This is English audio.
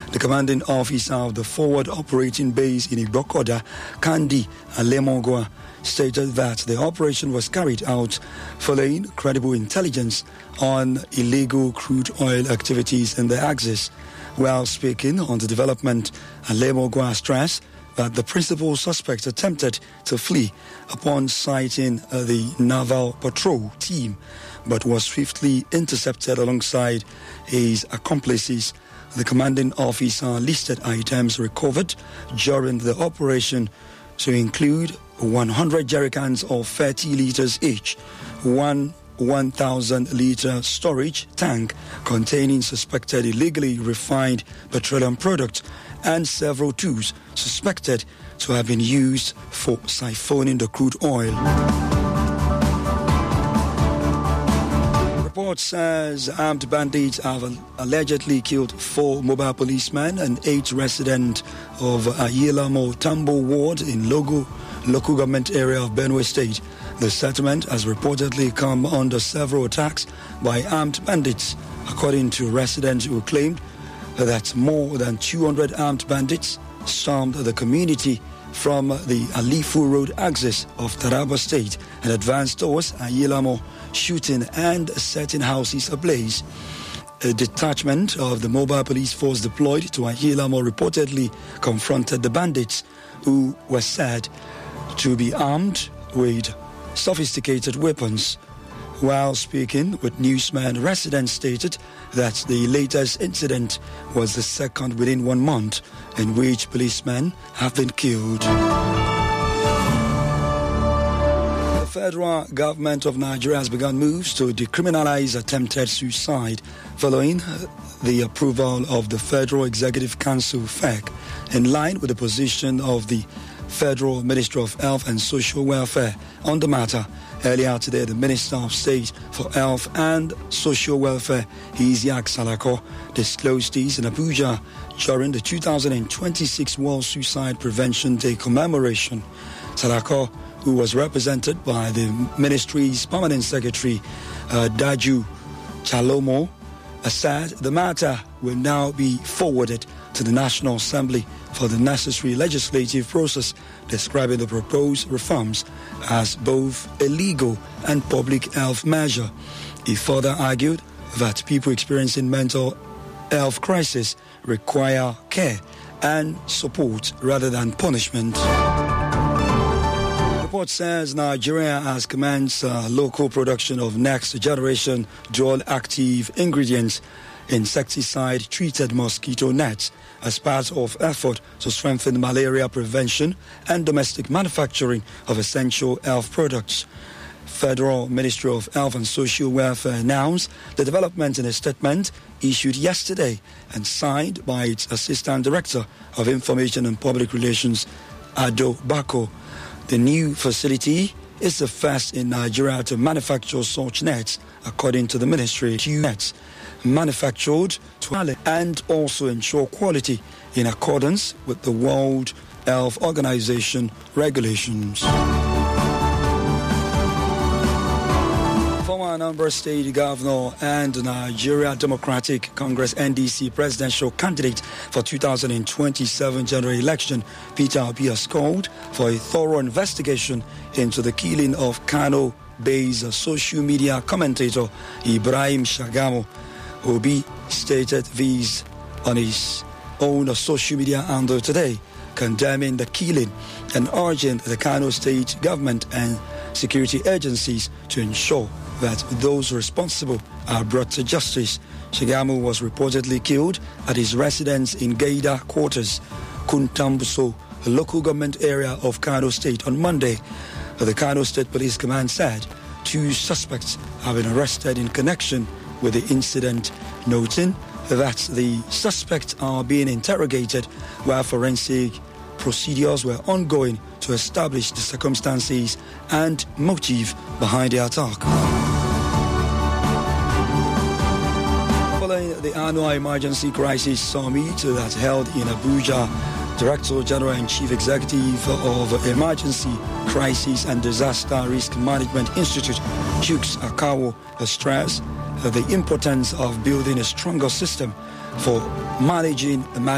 The commanding officer of the forward operating base in Igbokoda, Kandi Alemogwa, stated that the operation was carried out following credible intelligence on illegal crude oil activities in the axis. While speaking on the development, Alemogwa stressed that the principal suspect attempted to flee upon sighting the naval patrol team, but was swiftly intercepted alongside his accomplices. The commanding officer listed items recovered during the operation to include 100 jerrycans of 30 liters each, one 1,000-liter storage tank containing suspected illegally refined petroleum products, and several tools suspected to have been used for siphoning the crude oil. Report says armed bandits have allegedly killed 4 mobile policemen and 8 residents of Ayelamo Tambo ward in local government area of Benue State. The settlement has reportedly come under several attacks by armed bandits, according to residents who claimed that more than 200 armed bandits stormed the community from the Alifu Road axis of Taraba State and advanced towards Ayelamo, shooting and setting houses ablaze. A detachment of the mobile police force deployed to Ayelamo reportedly confronted the bandits, who were said to be armed with sophisticated weapons. While speaking with newsmen, residents stated that the latest incident was the second within 1 month in which policemen have been killed. The federal government of Nigeria has begun moves to decriminalize attempted suicide following the approval of the Federal Executive Council, FEC, in line with the position of the Federal Ministry of Health and Social Welfare on the matter. Earlier today, the Minister of State for Health and Social Welfare, Isiaq Salako, disclosed this in Abuja during the 2026 World Suicide Prevention Day commemoration. Salako, who was represented by the ministry's permanent secretary, Daju Chalomo, said the matter will now be forwarded to the National Assembly for the necessary legislative process, describing the proposed reforms as both a legal and public health measure. He further argued that people experiencing mental health crisis require care and support rather than punishment. The report says Nigeria has commenced local production of next-generation dual-active ingredients insecticide-treated mosquito nets as part of effort to strengthen malaria prevention and domestic manufacturing of essential health products. Federal Ministry of Health and Social Welfare announced the development in a statement issued yesterday and signed by its Assistant Director of Information and Public Relations, Ado Bako. The new facility is the first in Nigeria to manufacture such nets, according to the ministry. Nets manufactured to and also ensure quality in accordance with the World Health Organization regulations. Former Anambra State Governor and Nigeria Democratic Congress NDC presidential candidate for 2027 general election, Peter Obi, has called for a thorough investigation into the killing of Kano-based social media commentator Ibrahim Shagamu. Obi stated this on his own social media handle today, condemning the killing and urging the Kano state government and security agencies to ensure that those responsible are brought to justice. Shagamu was reportedly killed at his residence in Gaida Quarters, Kuntambuso, a local government area of Kano State, on Monday. The Kano State Police Command said 2 suspects have been arrested in connection with the incident, noting that the suspects are being interrogated while forensic procedures were ongoing to establish the circumstances and motive behind the attack. Following the annual emergency crisis summit that held in Abuja, Director General and Chief Executive of Emergency, Crisis and Disaster Risk Management Institute, Jukes Akawo, stressed the importance of building a stronger system for managing